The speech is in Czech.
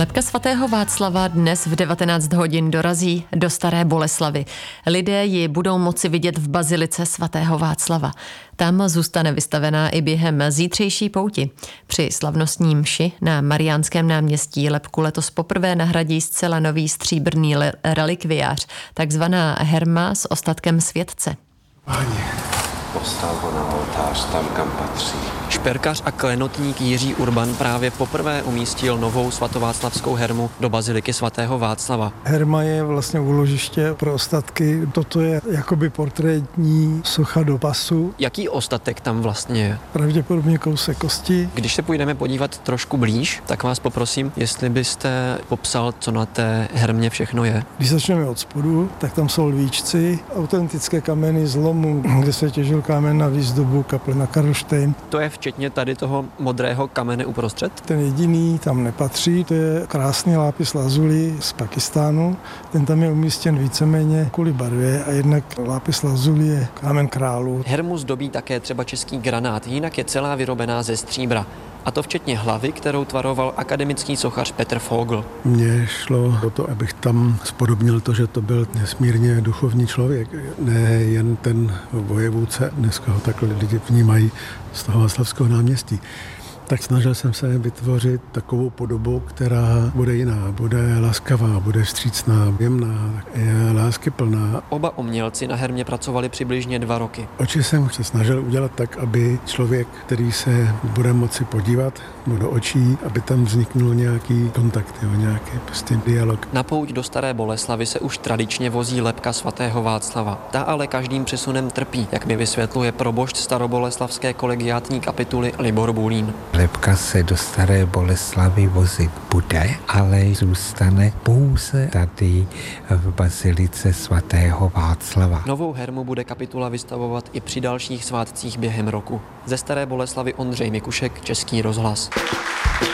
Lebka svatého Václava dnes v 19 hodin dorazí do Staré Boleslavi. Lidé ji budou moci vidět v bazilice svatého Václava. Tam zůstane vystavená i během zítřejší pouti. Při slavnostní mši na Mariánském náměstí lebku letos poprvé nahradí zcela nový stříbrný relikviář, takzvaná herma s ostatkem světce. Páně, postav ho na oltář tam, kam patří. Šperkař a klenotník Jiří Urban právě poprvé umístil novou svatováclavskou hermu do baziliky svatého Václava. Herma je vlastně úložiště pro ostatky. Toto je jakoby portrétní socha do pasu. Jaký ostatek tam vlastně je? Pravděpodobně kousek kosti. Když se půjdeme podívat trošku blíž, tak vás poprosím, jestli byste popsal, co na té hermě všechno je. Když začneme od spodu, tak tam jsou lvíčci, autentické kameny z lomu, kde se těžil kámen na výzdobu kaplna Karlštejn. To je včetně tady toho modrého kamene uprostřed? Ten jediný tam nepatří, to je krásný lápis lazuli z Pakistánu. Ten tam je umístěn víceméně kvůli barvě a jednak lápis lazuli je kámen králů. Hermu zdobí také třeba český granát, jinak je celá vyrobená ze stříbra. A to včetně hlavy, kterou tvaroval akademický sochař Petr Fogl. Mně šlo o to, abych tam spodobnil to, že to byl nesmírně duchovní člověk. Ne jen ten vojevůdce, dneska ho takhle lidi vnímají z toho Václavského náměstí. Tak snažil jsem se vytvořit takovou podobu, která bude jiná, bude laskavá, bude vstřícná, jemná, je láskyplná. Oba umělci na hermě pracovali přibližně 2 roky. Oči jsem se snažil udělat tak, aby člověk, který se bude moci podívat do očí, aby tam vzniknul nějaký kontakt, nějaký prostě dialog. Na pouť do Staré Boleslavy se už tradičně vozí lebka svatého Václava. Ta ale každým přesunem trpí, jak mi vysvětluje probošt staroboleslavské kolegiátní kapituly Libor Bulín. Lebka se do Staré Boleslavy vozit bude, ale zůstane pouze tady v bazilice svatého Václava. Novou hermu bude kapitula vystavovat i při dalších svátcích během roku. Ze Staré Boleslavy Ondřej Mikušek, Český rozhlas.